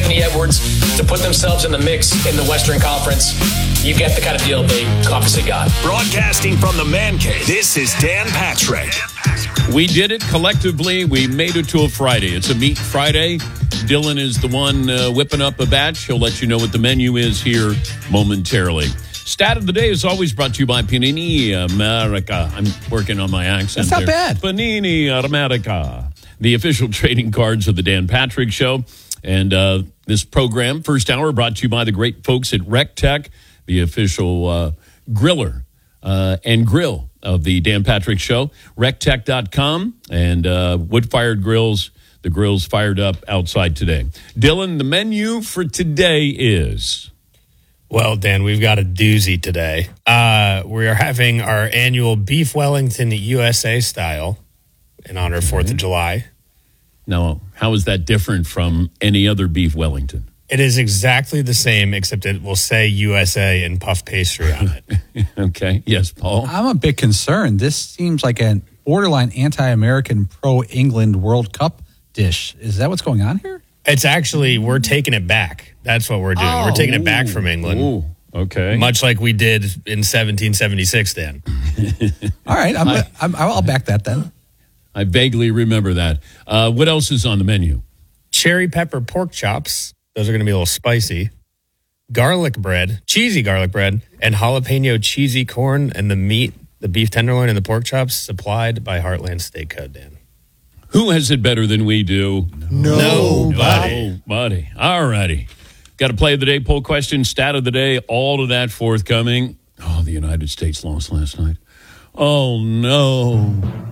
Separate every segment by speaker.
Speaker 1: Anthony Edwards to put themselves in the mix in the Western Conference, you get the kind of deal they obviously got.
Speaker 2: Broadcasting from the Man Cave, this is Dan Patrick.
Speaker 3: We did it collectively. We made it to a Friday. It's a Meat Friday. Dylan is the one whipping up a batch. He'll let you know what the menu is here momentarily. Stat of the day is always brought to you by Panini America. I'm working on my accent.
Speaker 4: That's not bad.
Speaker 3: Panini America, the official trading cards of the Dan Patrick Show. And this program, first hour, brought to you by the great folks at RecTech, the official griller and grill of the Dan Patrick Show. RecTech.com and wood-fired grills. The grill's fired up outside today. Dylan, the menu for today is...
Speaker 5: Well, Dan, we've got a doozy today. We are having our annual Beef Wellington USA style in honor of 4th of July.
Speaker 3: Now, how is that different from any other Beef Wellington?
Speaker 5: It is exactly the same, except it will say USA in puff pastry on it.
Speaker 3: Okay. Yes, Paul?
Speaker 4: I'm a bit concerned. This seems like an borderline anti-American pro-England World Cup dish. Is that what's going on here?
Speaker 5: It's actually, we're taking it back. That's what we're doing. We're taking it back from England.
Speaker 3: Ooh, okay.
Speaker 5: Much like we did in 1776, Dan.
Speaker 4: All right. I'll back that then.
Speaker 3: I vaguely remember that. What else is on the menu?
Speaker 5: Cherry pepper pork chops. Those are going to be a little spicy. Garlic bread, cheesy garlic bread, and jalapeno cheesy corn, and the meat, the beef tenderloin and the pork chops supplied by Heartland Steak Co., Dan.
Speaker 3: Who has it better than we do? Nobody. All righty. Got to play of the day, poll question, stat of the day, all of that forthcoming. Oh, the United States lost last night. Oh, no.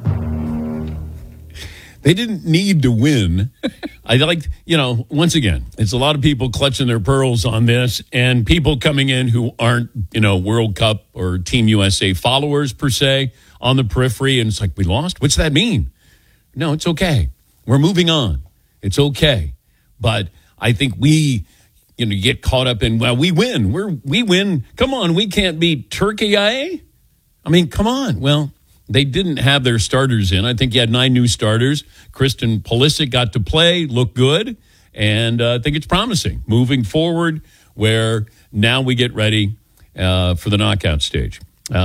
Speaker 3: They didn't need to win. I like, once again, it's a lot of people clutching their pearls on this and people coming in who aren't, World Cup or Team USA followers per se on the periphery. And it's like, we lost? What's that mean? No, it's okay. We're moving on. It's okay. But I think we, get caught up in, well, we win. We win. Come on, we can't beat Turkey, eh? I mean, come on. Well, they didn't have their starters in. I think you had 9 new starters. Kristen Pulisic got to play, looked good, and I think it's promising moving forward where now we get ready for the knockout stage.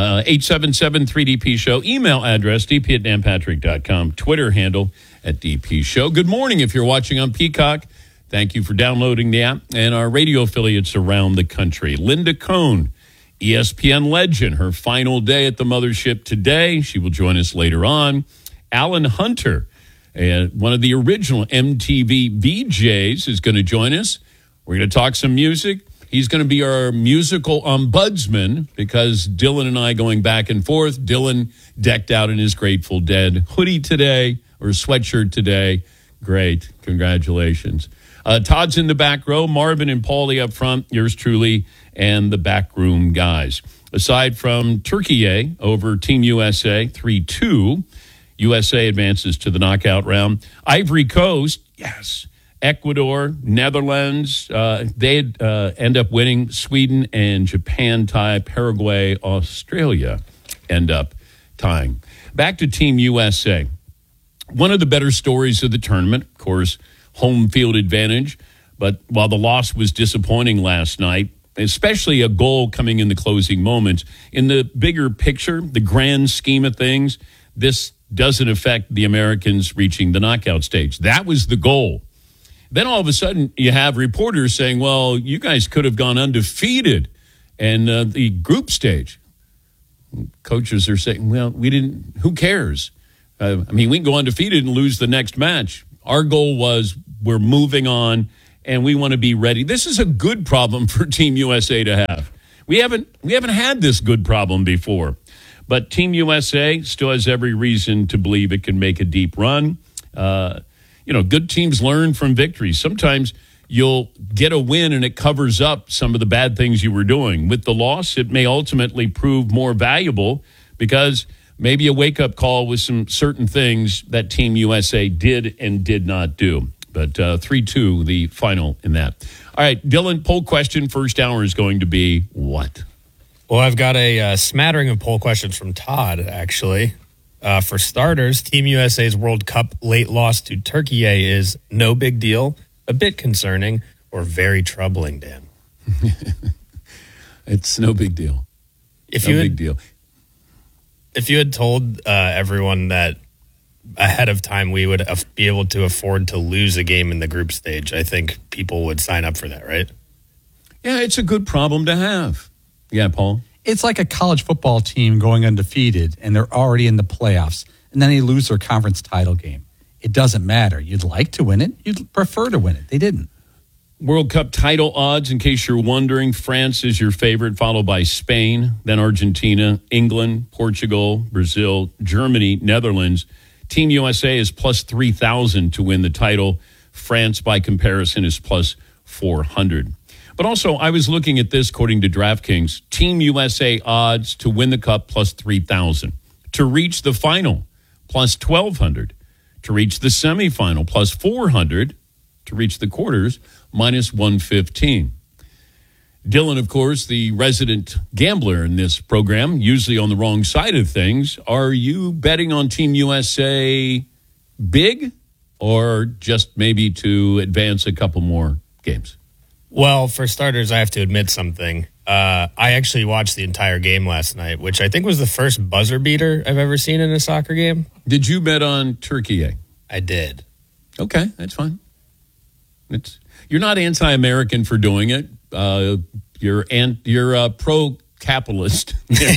Speaker 3: 877-3DP Show. Email address, dp@danpatrick.com. Twitter handle @DP Show. Good morning if you're watching on Peacock. Thank you for downloading the app and our radio affiliates around the country. Linda Cohn, ESPN legend, her final day at the mothership today. She will join us later on. Alan Hunter, one of the original MTV VJs, is going to join us. We're going to talk some music. He's going to be our musical ombudsman because Dylan and I going back and forth. Dylan decked out in his Grateful Dead hoodie today or sweatshirt today. Great. Congratulations. Todd's in the back row. Marvin and Paulie up front. Yours truly and the backroom guys. Aside from Turkey over Team USA 3-2, USA advances to the knockout round. Ivory Coast, yes. Ecuador, Netherlands, they end up winning. Sweden and Japan tie. Paraguay, Australia end up tying. Back to Team USA. One of the better stories of the tournament, of course, home field advantage. But while the loss was disappointing last night, especially a goal coming in the closing moments, in the bigger picture, the grand scheme of things, this doesn't affect the Americans reaching the knockout stage. That was the goal. Then all of a sudden you have reporters saying, well, you guys could have gone undefeated in the group stage. Coaches are saying, well, we didn't, who cares? We can go undefeated and lose the next match. Our goal was we're moving on and we want to be ready. This is a good problem for Team USA to have. We haven't had this good problem before. But Team USA still has every reason to believe it can make a deep run. Good teams learn from victories. Sometimes you'll get a win and it covers up some of the bad things you were doing. With the loss, it may ultimately prove more valuable because maybe a wake-up call with some certain things that Team USA did and did not do. But 3-2, the final in that. All right, Dylan, poll question, first hour is going to be what?
Speaker 5: Well, I've got a smattering of poll questions from Todd, actually. For starters, Team USA's World Cup late loss to Turkey is no big deal, a bit concerning. or very troubling, Dan?
Speaker 3: It's no big deal. Big deal.
Speaker 5: If you had told everyone that ahead of time we would be able to afford to lose a game in the group stage, I think people would sign up for that, right?
Speaker 3: Yeah, it's a good problem to have. Yeah, Paul?
Speaker 4: It's like a college football team going undefeated and they're already in the playoffs, and then they lose their conference title game. It doesn't matter. You'd like to win it. You'd prefer to win it. They didn't.
Speaker 3: World Cup title odds, in case you're wondering, France is your favorite, followed by Spain, then Argentina, England, Portugal, Brazil, Germany, Netherlands. Team USA is plus 3,000 to win the title. France, by comparison, is plus 400. But also, I was looking at this according to DraftKings. Team USA odds to win the Cup plus 3,000. To reach the final, plus 1,200. To reach the semifinal, plus 400. To reach the quarters, minus 115. Dylan, of course, the resident gambler in this program, usually on the wrong side of things. Are you betting on Team USA big or just maybe to advance a couple more games?
Speaker 5: Well, for starters, I have to admit something. I actually watched the entire game last night, which I think was the first buzzer beater I've ever seen in a soccer game.
Speaker 3: Did you bet on Turkey?
Speaker 5: I did.
Speaker 3: Okay, that's fine. You're not anti-American for doing it. You're pro-capitalist,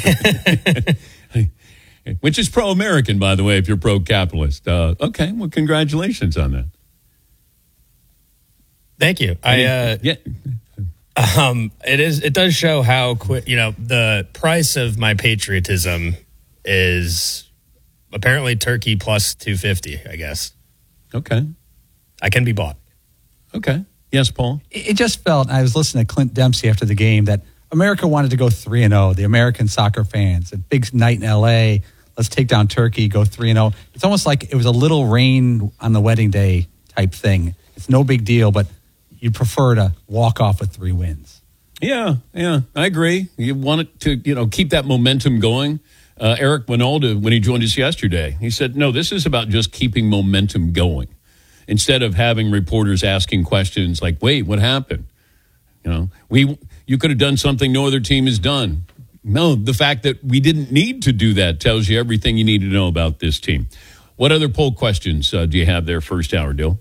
Speaker 3: which is pro-American, by the way. If you're pro-capitalist, okay. Well, congratulations on that.
Speaker 5: Thank you. It does show how quick. The price of my patriotism is apparently Turkey plus 250. I guess.
Speaker 3: Okay.
Speaker 5: I can be bought.
Speaker 3: Okay. Yes, Paul?
Speaker 4: It just felt, I was listening to Clint Dempsey after the game, that America wanted to go 3-0, the American soccer fans. A big night in L.A., let's take down Turkey, go 3-0. It's almost like it was a little rain on the wedding day type thing. It's no big deal, but you prefer to walk off with 3 wins.
Speaker 3: Yeah, I agree. You want it to, keep that momentum going. Eric Winalda, when he joined us yesterday, he said, no, this is about just keeping momentum going. Instead of having reporters asking questions like, wait, what happened? You could have done something no other team has done. No, the fact that we didn't need to do that tells you everything you need to know about this team. What other poll questions do you have there first hour, Dill?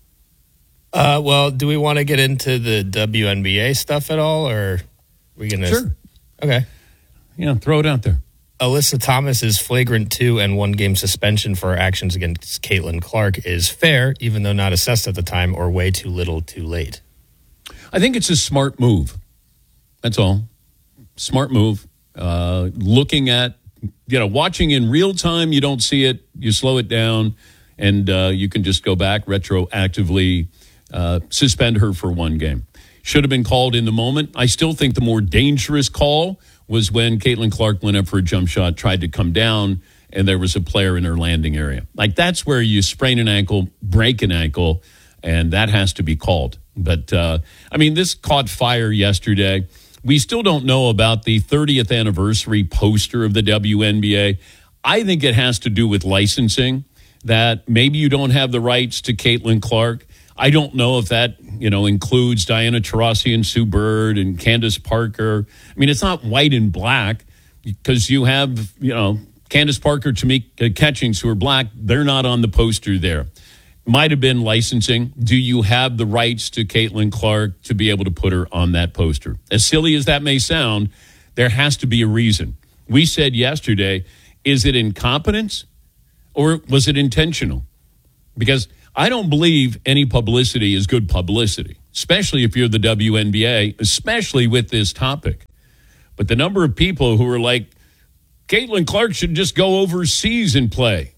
Speaker 5: Well, do we want to get into the WNBA stuff at all, or are we going to?
Speaker 3: Sure.
Speaker 5: Okay.
Speaker 3: Yeah, throw it out there.
Speaker 5: Alyssa Thomas's flagrant 2 and 1 game suspension for her actions against Caitlin Clark is fair, even though not assessed at the time, or way too little too late.
Speaker 3: I think it's a smart move. That's all. Smart move. Looking at, watching in real time, you don't see it. You slow it down, and you can just go back retroactively, suspend her for 1 game. Should have been called in the moment. I still think the more dangerous call was when Caitlin Clark went up for a jump shot, tried to come down, and there was a player in her landing area. Like, that's where you sprain an ankle, break an ankle, and that has to be called. But, this caught fire yesterday. We still don't know about the 30th anniversary poster of the WNBA. I think it has to do with licensing, that maybe you don't have the rights to Caitlin Clark. I don't know if that, includes Diana Taurasi and Sue Bird and Candace Parker. It's not white and black because you have, Candace Parker, Tamika Catchings, who are black. They're not on the poster there. Might have been licensing. Do you have the rights to Caitlin Clark to be able to put her on that poster? As silly as that may sound, there has to be a reason. We said yesterday, is it incompetence or was it intentional? Because I don't believe any publicity is good publicity, especially if you're the WNBA, especially with this topic. But the number of people who are like, Caitlin Clark should just go overseas and play.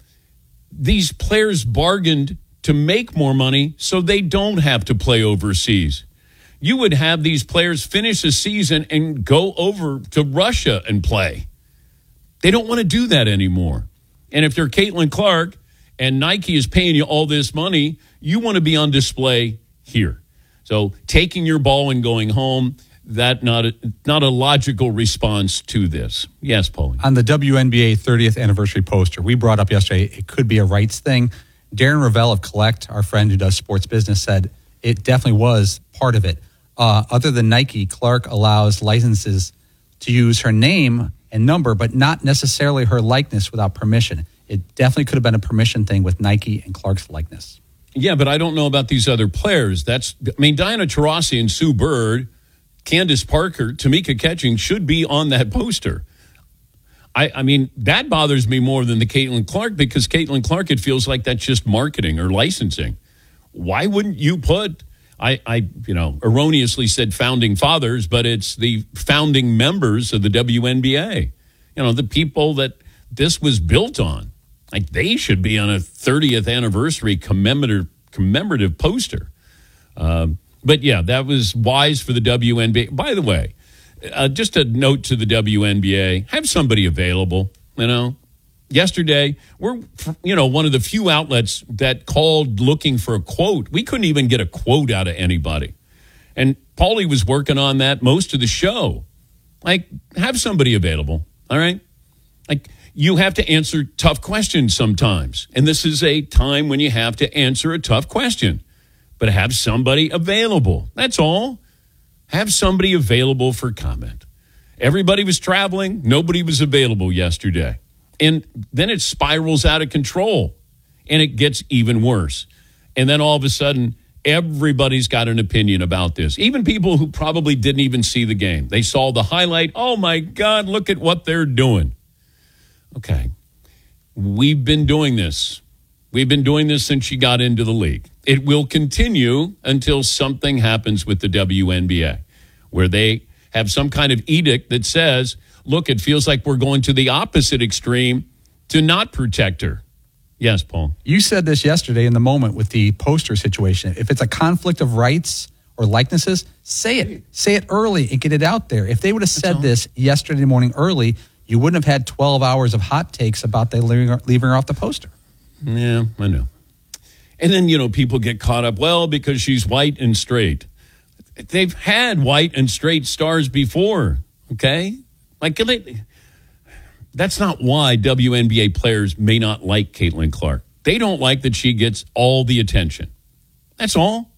Speaker 3: These players bargained to make more money so they don't have to play overseas. You would have these players finish a season and go over to Russia and play. They don't want to do that anymore. And if you're Caitlin Clark, and Nike is paying you all this money, you want to be on display here. So taking your ball and going home, that not a logical response to this. Yes, Paul.
Speaker 4: On the WNBA 30th anniversary poster, we brought up yesterday it could be a rights thing. Darren Ravel of Collect, our friend who does sports business, said it definitely was part of it. Other than Nike, Clark allows licenses to use her name and number, but not necessarily her likeness without permission. It definitely could have been a permission thing with Nike and Clark's likeness.
Speaker 3: Yeah, but I don't know about these other players. Diana Taurasi and Sue Bird, Candace Parker, Tamika Catching should be on that poster. I mean, that bothers me more than the Caitlin Clark, because Caitlin Clark, it feels like that's just marketing or licensing. Why wouldn't you put, I erroneously said founding fathers, but it's the founding members of the WNBA. The people that this was built on. Like, they should be on a 30th anniversary commemorative poster. But yeah, that was wise for the WNBA. By the way, just a note to the WNBA, have somebody available. Yesterday, we're one of the few outlets that called looking for a quote. We couldn't even get a quote out of anybody. And Paulie was working on that most of the show. Like, have somebody available, all right? Like, you have to answer tough questions sometimes. And this is a time when you have to answer a tough question. But have somebody available. That's all. Have somebody available for comment. Everybody was traveling. Nobody was available yesterday. And then it spirals out of control. And it gets even worse. And then all of a sudden, everybody's got an opinion about this. Even people who probably didn't even see the game. They saw the highlight. Oh, my God, look at what they're doing. Okay. We've been doing this. We've been doing this since she got into the league. It will continue until something happens with the WNBA, where they have some kind of edict that says, look, it feels like we're going to the opposite extreme to not protect her. Yes, Paul.
Speaker 4: You said this yesterday in the moment with the poster situation. If it's a conflict of rights or likenesses, say it. Say it early and get it out there. If they would have said this yesterday morning early, you wouldn't have had 12 hours of hot takes about they leaving her off the poster.
Speaker 3: Yeah, I know. And then, people get caught up, well, because she's white and straight. They've had white and straight stars before, okay? Like, that's not why WNBA players may not like Caitlin Clark. They don't like that she gets all the attention. That's all.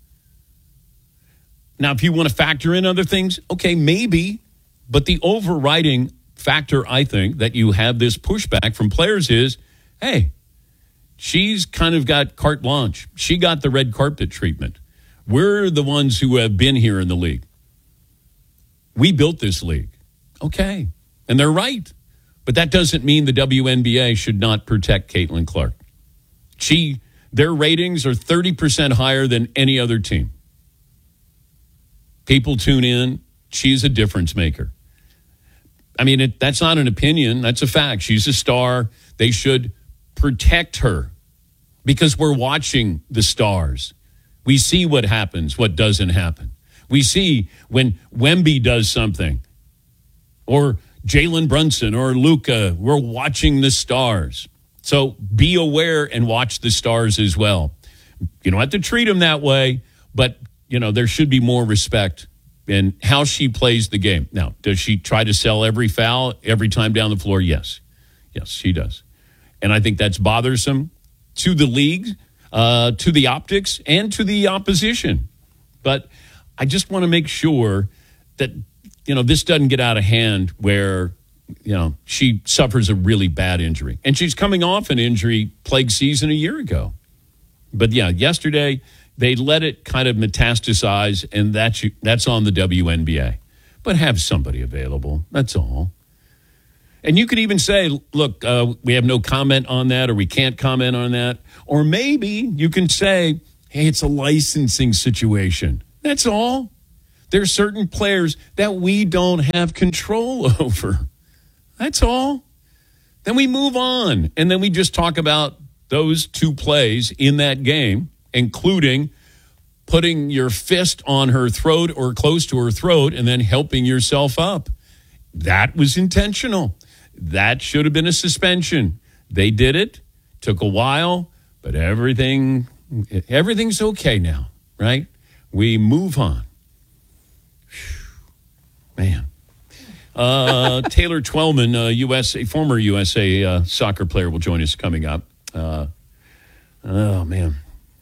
Speaker 3: Now, if you want to factor in other things, okay, maybe. But the overriding factor, I think, that you have this pushback from players is, hey, she's kind of got carte blanche. She got the red carpet treatment. We're the ones who have been here in the league. We built this league. Okay. And they're right. But that doesn't mean the WNBA should not protect Caitlin Clark. Their ratings are 30% higher than any other team. People tune in. She's a difference maker. I mean, that's not an opinion. That's a fact. She's a star. They should protect her because we're watching the stars. We see what happens, what doesn't happen. We see when Wemby does something or Jalen Brunson or Luka, we're watching the stars. So be aware and watch the stars as well. You don't have to treat them that way, but, there should be more respect in how she plays the game. Now, does she try to sell every foul every time down the floor? Yes. Yes, she does. And I think that's bothersome to the league, to the optics, and to the opposition. But I just want to make sure that, this doesn't get out of hand where, she suffers a really bad injury. And she's coming off an injury-plagued season a year ago. But, yeah, yesterday they let it kind of metastasize, and that's on the WNBA. But have somebody available. That's all. And you could even say, look, we have no comment on that, or we can't comment on that. Or maybe you can say, hey, it's a licensing situation. That's all. There's certain players that we don't have control over. That's all. Then we move on. And then we just talk about those two plays in that game, including putting your fist on her throat or close to her throat and then helping yourself up. That was intentional. That should have been a suspension. They did it. Took a while, but everything's okay now, right? We move on. Man. Taylor Twellman, former USA soccer player, will join us coming up. Oh, man.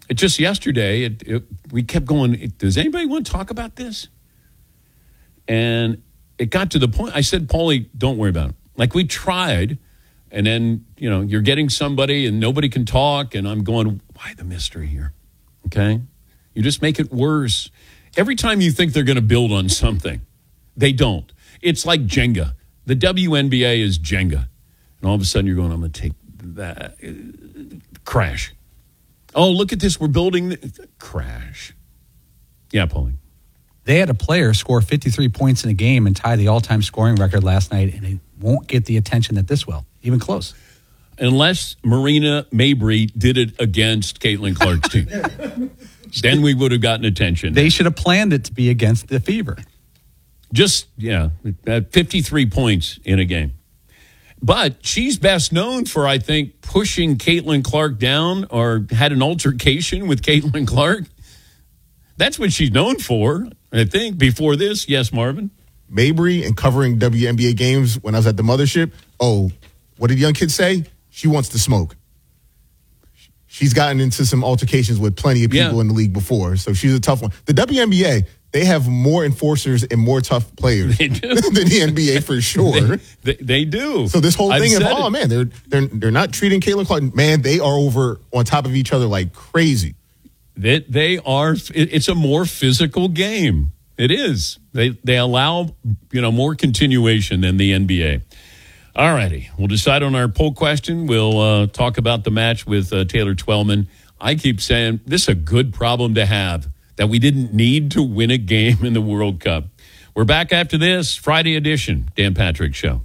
Speaker 3: just yesterday, we kept going, does anybody want to talk about this? And it got to the point, I said, Paulie, don't worry about it. Like, we tried, and then, you're getting somebody and nobody can talk, and I'm going, why the mystery here? Okay? You just make it worse. Every time you think they're going to build on something, they don't. It's like Jenga. The WNBA is Jenga. And all of a sudden you're going, I'm going to take that. Crash. Oh, look at this. We're building. Crash. Yeah, Paulie.
Speaker 4: They had a player score 53 points in a game and tie the all-time scoring record last night, and it won't get the attention that this will. Even close.
Speaker 3: Unless Marina Mabry did it against Caitlin Clark's team. Then we would have gotten attention.
Speaker 4: They should have planned it to be against the Fever.
Speaker 3: Just, 53 points in a game. But she's best known for, I think, pushing Caitlin Clark down or had an altercation with Caitlin Clark. That's what she's known for, I think, before this. Yes, Marvin?
Speaker 6: Mabry and covering WNBA games when I was at the mothership. Oh, what did young kids say? She wants to smoke. She's gotten into some altercations with plenty of people in the league before, so she's a tough one. The WNBA, they have more enforcers and more tough players than the NBA for sure.
Speaker 3: They do.
Speaker 6: So this whole thing of, man, they're not treating Caitlin Clark. Man, they are over on top of each other like crazy.
Speaker 3: They are. It's a more physical game. It is. They allow more continuation than the NBA. All righty. We'll decide on our poll question. We'll talk about the match with Taylor Twellman. I keep saying this is a good problem to have, that we didn't need to win a game in the World Cup. We're back after this Friday edition, Dan Patrick Show.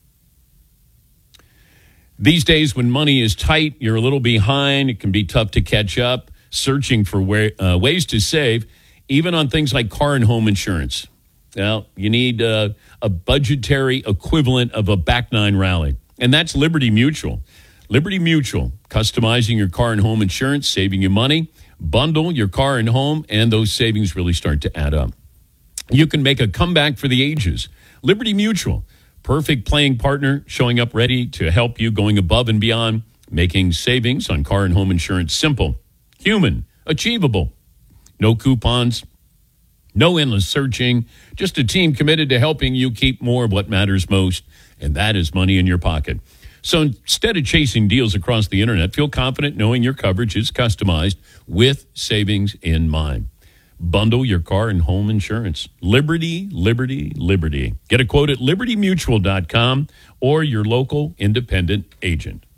Speaker 3: These days when money is tight, you're a little behind, it can be tough to catch up, searching for ways to save, even on things like car and home insurance. Well, you need a budgetary equivalent of a back nine rally, and that's Liberty Mutual. Liberty Mutual, customizing your car and home insurance, saving you money. Bundle your car and home, and those savings really start to add up. You can make a comeback for the ages. Liberty Mutual, perfect playing partner, showing up ready to help you, going above and beyond, making savings on car and home insurance simple, human, achievable. No coupons, no endless searching, just a team committed to helping you keep more of what matters most, and that is money in your pocket. So instead of chasing deals across the internet, feel confident knowing your coverage is customized with savings in mind. Bundle your car and home insurance. Liberty, Liberty, Liberty. Get a quote at libertymutual.com or your local independent agent.